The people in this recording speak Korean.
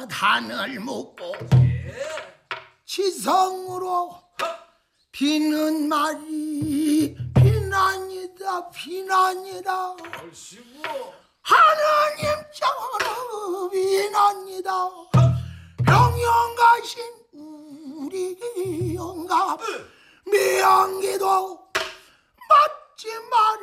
단을 묶고 지성으로 비는 말이 비난이다 비난이다. 하느님 정으로 비난이다. 병영 가신 우리 영감 미양기도 맞지 말